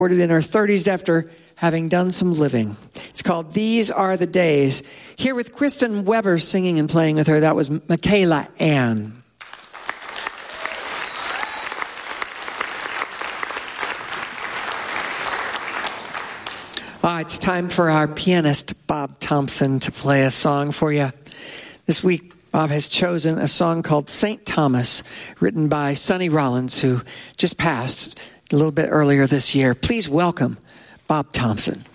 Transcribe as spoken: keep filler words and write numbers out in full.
in her thirties after having done some living. It's called These Are the Days. Here with Kristen Weber singing and playing with her, that was Michaela Ann. Ah, it's time for our pianist, Bob Thompson, to play a song for you. This week, Bob has chosen a song called Saint Thomas, written by Sonny Rollins, who just passed a little bit earlier this year. Please welcome Bob Thompson.